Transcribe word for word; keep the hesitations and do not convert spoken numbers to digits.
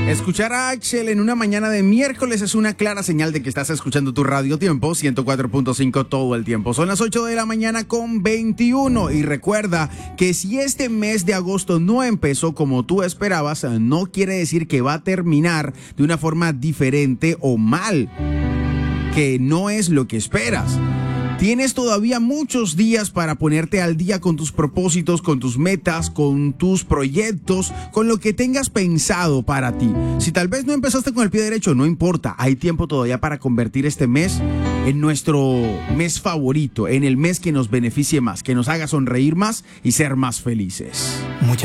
Escuchar a Axel en una mañana de miércoles es una clara señal de que estás escuchando tu Radio Tiempo ciento cuatro punto cinco todo el tiempo. Son las ocho de la mañana con veintiuno y recuerda que si este mes de agosto no empezó como tú esperabas, no quiere decir que va a terminar de una forma diferente o mal, que no es lo que esperas. Tienes todavía muchos días para ponerte al día con tus propósitos, con tus metas, con tus proyectos, con lo que tengas pensado para ti. Si tal vez no empezaste con el pie derecho, no importa. Hay tiempo todavía para convertir este mes en nuestro mes favorito, en el mes que nos beneficie más, que nos haga sonreír más y ser más felices. Muchas